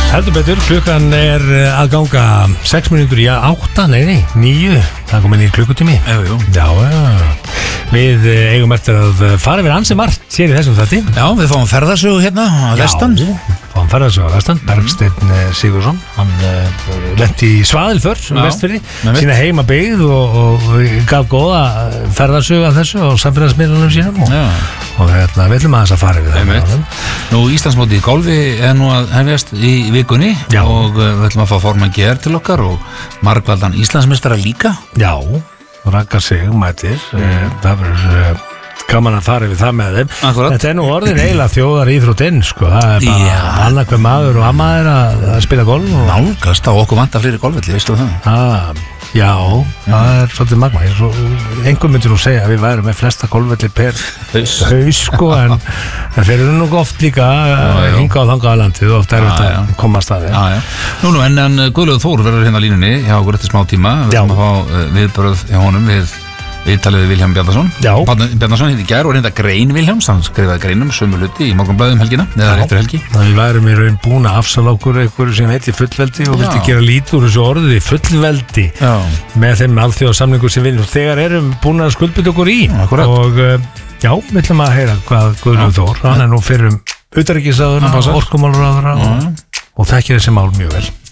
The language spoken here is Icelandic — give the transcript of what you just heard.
Heldur betur, klukkan að ganga 6 mínútur í 8, nei, 9. Það kom inn í klukkutími. Jú. Já. Við eigum eftir að fara við ansi margt hér í þessum þætti. Já, við fáum ferðarsögu hérna á vestan. Já, fáum ferðarsögu á vestan. Bergsteinn Sigurðsson, hann lenti í Svaðilför Vestfirði, sína heima byggð og gaf góða ferðarsögu af þessu og samfélagsmiðlunum sínum og við ætlum aðeins að fara við það. Nú, Íslandsmótið í golfi er nú að hefjast í vikunni. Já. Og við ætlum að fá formann GR til okkar og margvaldan Íslandsmeistara líka. Já, Ragga sig mætir. Það verður gaman að fara við það með þeim. Akkurat. Þetta nú orðin eiginlega þjóðar íþróttinn, sko. Það bara annað hver maður og ammaður að spila golf. Nálgast á okkur vantar fleiri golfvelli, veistu það? Já, það svolítið magma. Einhver myndir nú segja að við værum með flesta golfvelli per haus, sko, en þeir eru nú oft líka hingað og þangað á landið og oft þetta að koma að staði. Nú, en Guðlaugur Þór verður hérna á línunni hjá okkur eftir smá tíma. Við ætlum að fá viðbrögð hjá honum við viðtalið við Vilhjálm Bjarnason. Bjarnason hitt í gær og reynda grein Vilhjálms. Hann skrifaði greinum sömu hluti í Morgunblaðið helgina, eða eftir helgi. Við værum í raun búin að afsala okkur einhverju sem heitir fullveldi og vildi gera lítið úr þessu orðið fullveldi með þeim alþjóðasamningu sem við þegar erum búin að skuldbytta okkur í. Og við ætlum að heyra hvað Guðlaugur Þór, hann nú fyrir utanríkisráðherra, orkumálráðherra og þekkir þessi mál mjög vel.